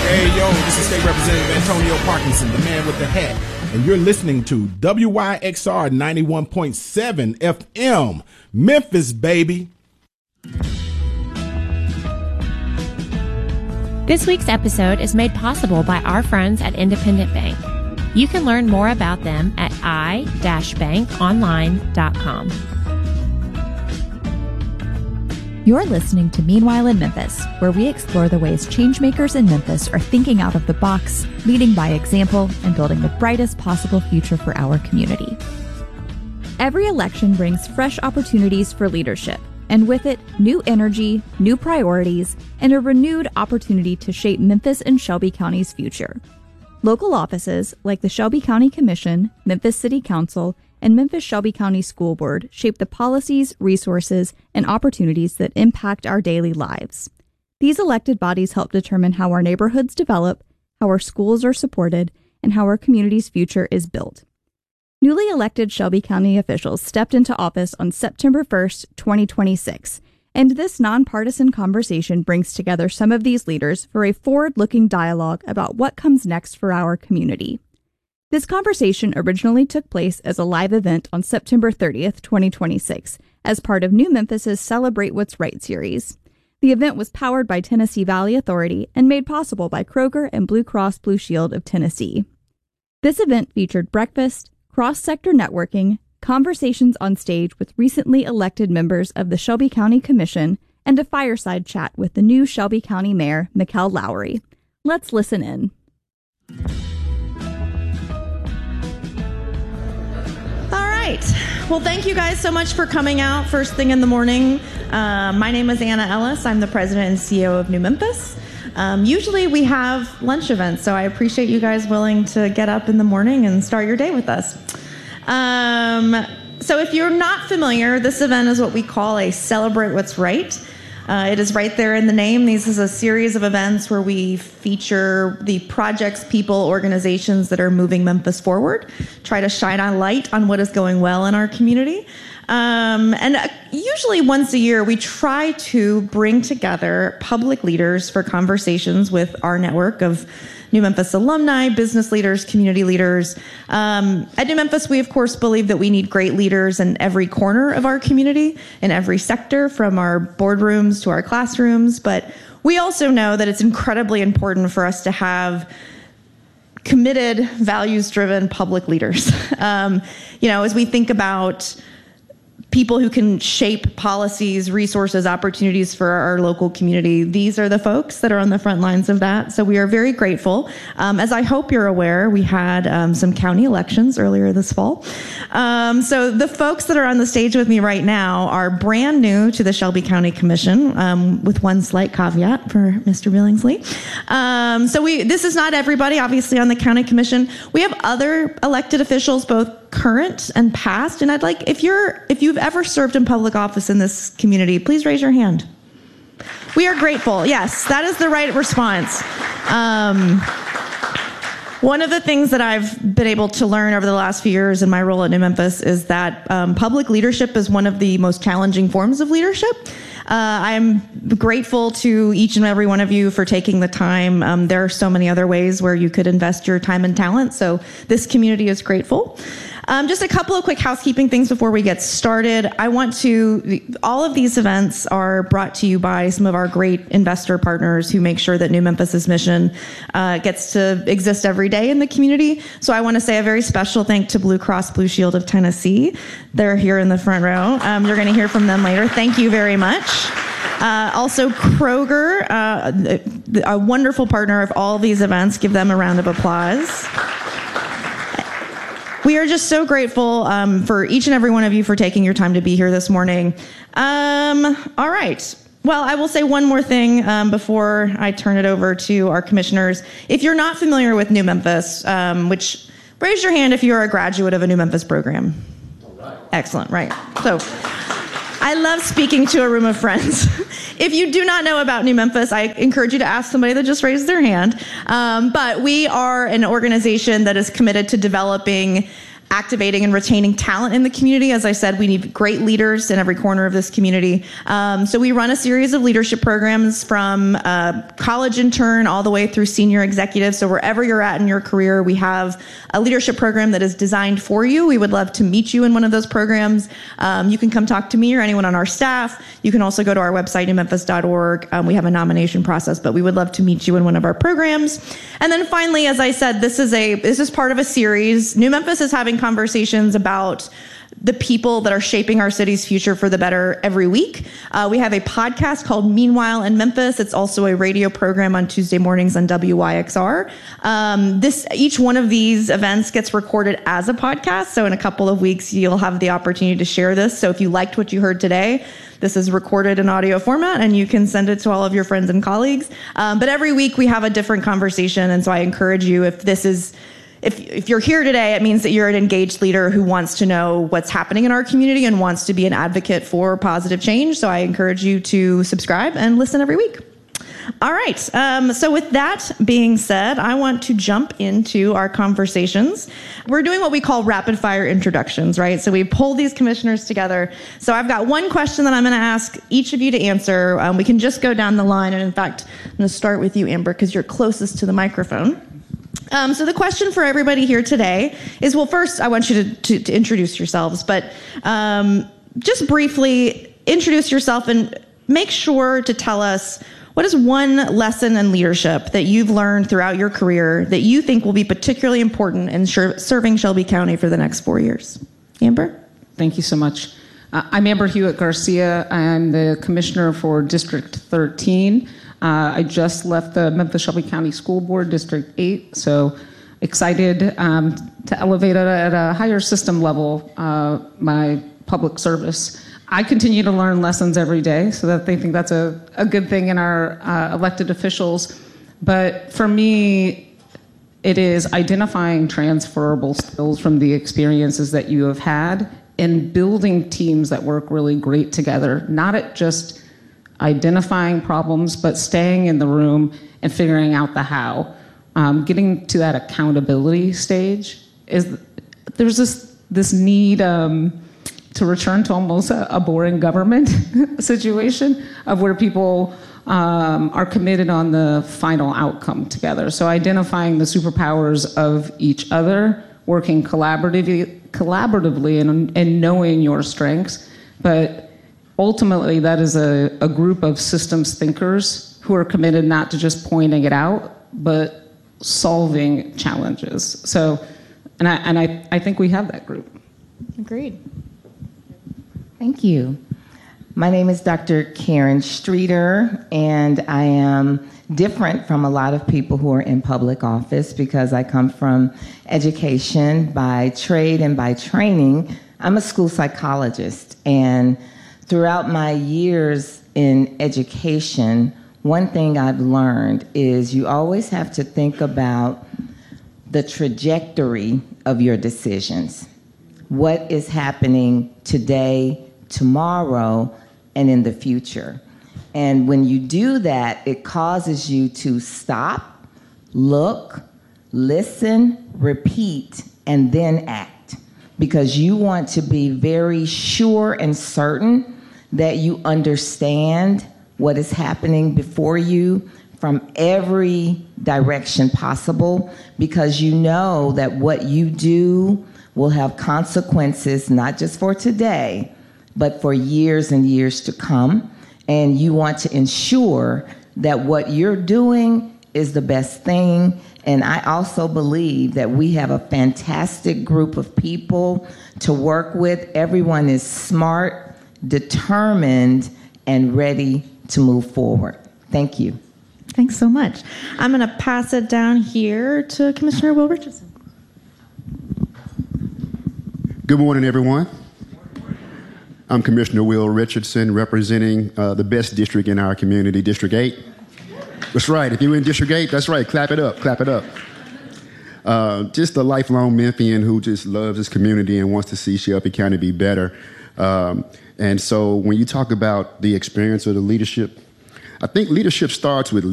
Hey, yo, this is State Representative Antonio Parkinson, the man with the hat, and you're listening to WYXR 91.7 FM, Memphis, baby. This week's episode is made possible by our friends at Independent Bank. You can learn more about them at i-bankonline.com. You're listening to Meanwhile in Memphis, where we explore the ways changemakers in Memphis are thinking out of the box, leading by example, and building the brightest possible future for our community. Every election brings fresh opportunities for leadership, and with it, new energy, new priorities, and a renewed opportunity to shape Memphis and Shelby County's future. Local offices like the Shelby County Commission, Memphis City Council, and Memphis Shelby County School Board shape the policies, resources, and opportunities that impact our daily lives. These elected bodies help determine how our neighborhoods develop, how our schools are supported, and how our community's future is built. Newly elected Shelby County officials stepped into office on September 1st, 2026, and this nonpartisan conversation brings together some of these leaders for a forward-looking dialogue about what comes next for our community. This conversation originally took place as a live event on September 30th, 2026, as part of New Memphis's Celebrate What's Right series. The event was powered by Tennessee Valley Authority and made possible by Kroger and Blue Cross Blue Shield of Tennessee. This event featured breakfast, cross-sector networking, conversations on stage with recently elected members of the Shelby County Commission, and a fireside chat with the new Shelby County Mayor, Mikkel Lowry. Let's listen in. Well, thank you guys so much for coming out first thing in the morning. My name is Anna Ellis. I'm the president and CEO of New Memphis. Usually we have lunch events, so I appreciate you guys willing to get up in the morning and start your day with us. So if you're not familiar, this event is what we call a Celebrate What's Right. It is right there in the name. This is a series of events where we feature the projects, people, organizations that are moving Memphis forward, try to shine a light on what is going well in our community. And usually once a year, we try to bring together public leaders for conversations with our network of New Memphis alumni, business leaders, community leaders. At New Memphis, we, of course, believe that we need great leaders in every corner of our community, in every sector, from our boardrooms to our classrooms. But we also know that it's incredibly important for us to have committed, values-driven public leaders. As we think about people who can shape policies, resources, opportunities for our local community. These are the folks that are on the front lines of that. So we are very grateful. As I hope you're aware, we had some county elections earlier this fall. So the folks that are on the stage with me right now are brand new to the Shelby County Commission, with one slight caveat for Mr. Billingsley. This is not everybody, obviously, on the county commission. We have other elected officials, both current and past, and I'd like, if you've ever served in public office in this community, please raise your hand. We are grateful. Yes, that is the right response. One of the things that I've been able to learn over the last few years in my role at New Memphis is that public leadership is one of the most challenging forms of leadership. I'm grateful to each and every one of you for taking the time. There are so many other ways where you could invest your time and talent, so this community is grateful. Just a couple of quick housekeeping things before we get started. All of these events are brought to you by some of our great investor partners who make sure that New Memphis's mission gets to exist every day in the community. So I want to say a very special thank to Blue Cross Blue Shield of Tennessee. They're here in the front row. You're going to hear from them later. Thank you very much. Also, Kroger, a wonderful partner of all these events. Give them a round of applause. We are just so grateful for each and every one of you for taking your time to be here this morning. All right. Well, I will say one more thing before I turn it over to our commissioners. If you're not familiar with New Memphis, which raise your hand if you're a graduate of a New Memphis program. All right. Excellent, right. So I love speaking to a room of friends. If you do not know about New Memphis, I encourage you to ask somebody that just raised their hand. But we are an organization that is committed to developing activating and retaining talent in the community. As I said, we need great leaders in every corner of this community. So we run a series of leadership programs from college intern all the way through senior executive. So wherever you're at in your career, we have a leadership program that is designed for you. We would love to meet you in one of those programs. You can come talk to me or anyone on our staff. You can also go to our website, newmemphis.org. We have a nomination process, but we would love to meet you in one of our programs. And then finally, as I said, this is part of a series. New Memphis is having conversations about the people that are shaping our city's future for the better every week. We have a podcast called Meanwhile in Memphis. It's also a radio program on Tuesday mornings on WYXR. Each one of these events gets recorded as a podcast. So in a couple of weeks, you'll have the opportunity to share this. So if you liked what you heard today, this is recorded in audio format, and you can send it to all of your friends and colleagues. But every week we have a different conversation. And so I encourage you, if you're here today, it means that you're an engaged leader who wants to know what's happening in our community and wants to be an advocate for positive change. So I encourage you to subscribe and listen every week. All right. So with that being said, I want to jump into our conversations. We're doing what we call rapid fire introductions, right? So we pull these commissioners together. So I've got one question that I'm going to ask each of you to answer. We can just go down the line. And in fact, I'm going to start with you, Amber, because you're closest to the microphone. So the question for everybody here today is, well, first, I want you to introduce yourselves, but just briefly introduce yourself and make sure to tell us what is one lesson in leadership that you've learned throughout your career that you think will be particularly important in serving Shelby County for the next 4 years. Amber? Thank you so much. I'm Amber Hewitt-Garcia. I'm the commissioner for District 13. I just left the Memphis-Shelby County School Board, District 8, so excited to elevate at a higher system level my public service. I continue to learn lessons every day, so that they think that's a good thing in our elected officials. But for me, it is identifying transferable skills from the experiences that you have had and building teams that work really great together, not at just identifying problems, but staying in the room and figuring out the how. Getting to that accountability stage there's this need to return to almost a boring government situation of where people are committed on the final outcome together. So identifying the superpowers of each other, working collaboratively and knowing your strengths, but ultimately, that is a group of systems thinkers who are committed not to just pointing it out, but solving challenges. So, and I think we have that group. Agreed. Thank you. My name is Dr. Karen Streeter, and I am different from a lot of people who are in public office because I come from education by trade and by training. I'm a school psychologist, and throughout my years in education, one thing I've learned is you always have to think about the trajectory of your decisions. What is happening today, tomorrow, and in the future. And when you do that, it causes you to stop, look, listen, repeat, and then act. Because you want to be very sure and certain that you understand what is happening before you from every direction possible, because you know that what you do will have consequences not just for today, but for years and years to come. And you want to ensure that what you're doing is the best thing. And I also believe that we have a fantastic group of people to work with. Everyone is smart, determined, and ready to move forward. Thank you. Thanks so much. I'm going to pass it down here to Commissioner Will Richardson. Good morning, everyone. I'm Commissioner Will Richardson, representing the best district in our community, District 8. That's right. If you're in District 8, that's right. Clap it up. Clap it up. Just a lifelong Memphian who just loves his community and wants to see Shelby County be better. And so when you talk about the experience of the leadership, I think leadership starts with